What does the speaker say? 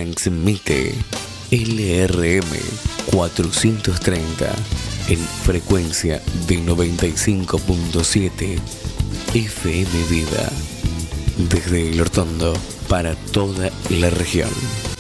Transmite LRM 430 en frecuencia de 95.7 FM Vida. Desde El Hortondo para toda la región.